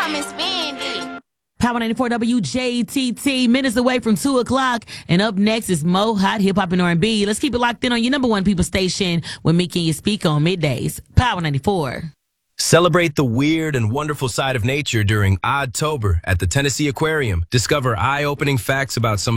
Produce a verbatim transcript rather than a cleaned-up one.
come and spend it. Power ninety-four W J T T, minutes away from two o'clock. And up next is Mo Hot Hip Hop and R and B. Let's keep it locked in on your number one people station when me and you speak on middays. Power ninety-four. Celebrate the weird and wonderful side of nature during Oddtober at the Tennessee Aquarium. Discover eye-opening facts about some